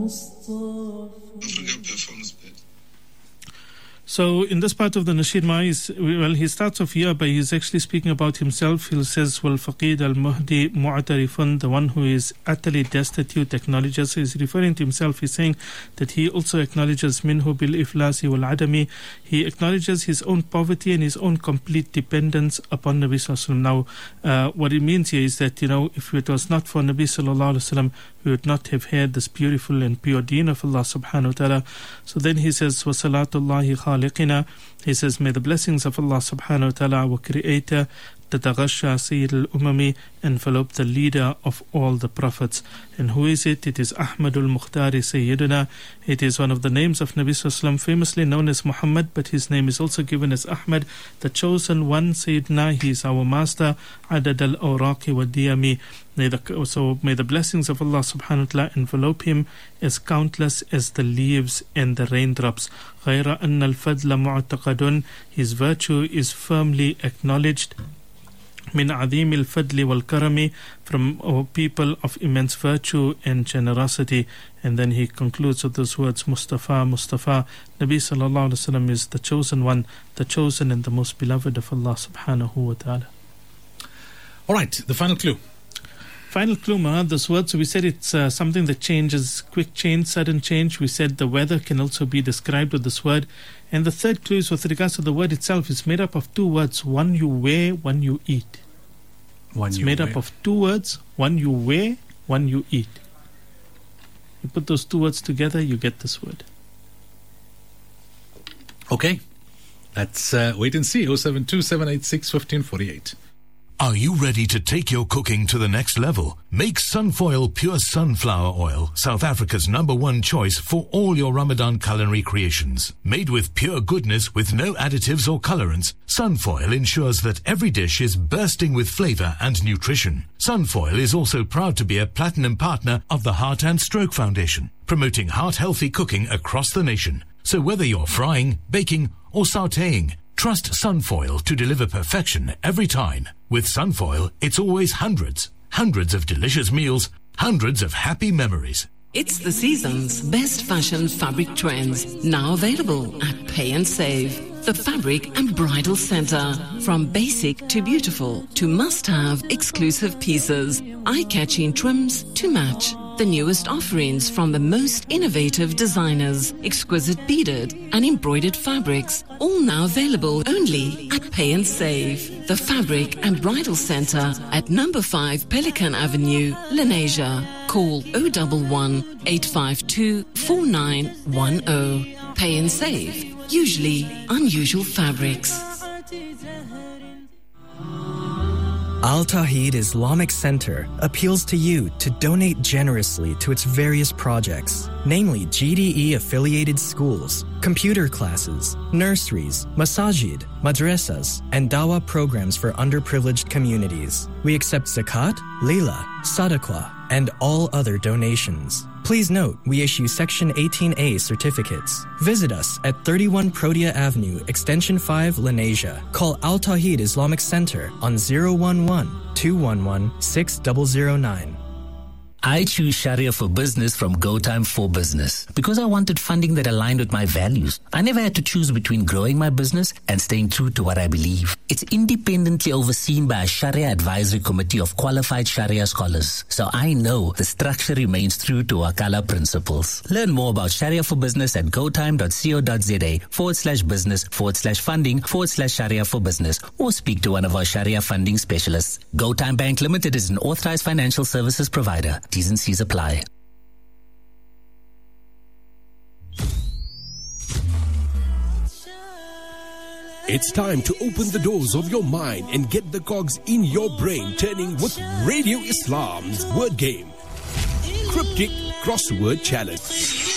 So in this part of the Nasheed Ma, he starts off here by he's actually speaking about himself. He says, "Wal faqid al muhdi mu'tarifun," the one who is utterly destitute acknowledges. He's referring to himself. He's saying that he also acknowledges minhu bil iflasi wal adami. He acknowledges his own poverty and his own complete dependence upon Nabi Sallallahu Alaihi Wasallam. Now, what it means here is that, if it was not for Nabi Sallallahu Alaihi Wasallam, we would not have had this beautiful and pure deen of Allah Subhanahu wa Taala. So then he says, "Wa salatullahi khaliqina." He says, "May the blessings of Allah Subhanahu wa Taala, our Creator, Tataghasha Sayyid al-Umami, envelope the leader of all the prophets." And who is it? It is Ahmadul Mukhtari Sayyiduna. It is one of the names of Nabi Sallallahu Alaihi Wasallam, famously known as Muhammad, but his name is also given as Ahmad, the chosen one, Sayyiduna. He is our master, Adad al-Awraqi wa Diyami. So may the blessings of Allah Subhanahu wa Ta'ala envelope him as countless as the leaves and the raindrops. غَيْرَ أَنَّ الْفَضْلَ مُعْتَقَدٌ. His virtue is firmly acknowledged. min عظيم الفضل والكرم, from people of immense virtue and generosity. And then he concludes with those words, Mustafa, Mustafa. Nabi Sallallahu Alaihi Wasallam is the chosen one, the chosen and the most beloved of Allah Subhanahu wa Ta'ala. All right, the final clue. Final clue, Mahad, this word. So we said it's something that changes, quick change, sudden change. We said the weather can also be described with this word. And the third clue is with regards to the word itself. It's made up of two words, one you wear, one you eat. It's made up of two words, one you wear, one you eat. You put those two words together, you get this word. Okay, let's wait and see. 072-786-1548. Are you ready to take your cooking to the next level? Make Sunfoil Pure Sunflower Oil, South Africa's #1 choice for all your Ramadan culinary creations. Made with pure goodness with no additives or colorants, Sunfoil ensures that every dish is bursting with flavor and nutrition. Sunfoil is also proud to be a platinum partner of the Heart and Stroke Foundation, promoting heart-healthy cooking across the nation. So whether you're frying, baking, or sautéing, trust Sunfoil to deliver perfection every time. With Sunfoil, it's always hundreds of delicious meals, hundreds of happy memories. It's the season's best fashion fabric trends, now available at Pay and Save. The Fabric and Bridal Center. From basic to beautiful to must-have exclusive pieces, eye-catching trims to match. The newest offerings from the most innovative designers, exquisite beaded and embroidered fabrics, all now available only at Pay and Save. The Fabric and Bridal Center at number 5 Pelican Avenue, Lenasia. Call 011-852-4910. Pay and Save. Usually unusual fabrics. Al Tawheed Islamic Center appeals to you to donate generously to its various projects, namely GDE-affiliated schools, computer classes, nurseries, masajid, madrasas, and dawah programs for underprivileged communities. We accept zakat, lila, sadaqah, and all other donations. Please note, we issue Section 18A certificates. Visit us at 31 Protea Avenue, Extension 5, Lenasia. Call Al Tawheed Islamic Center on 011-211-6009. I choose Sharia for Business from GoTime for Business because I wanted funding that aligned with my values. I never had to choose between growing my business and staying true to what I believe. It's independently overseen by a Sharia advisory committee of qualified Sharia scholars, so I know the structure remains true to Wakala principles. Learn more about Sharia for Business at gotime.co.za/business/funding/Sharia for Business, or speak to one of our Sharia funding specialists. GoTime Bank Limited is an authorized financial services provider. T's and C's apply. It's time to open the doors of your mind and get the cogs in your brain turning with Radio Islam's word game. Cryptic Crossword Challenge.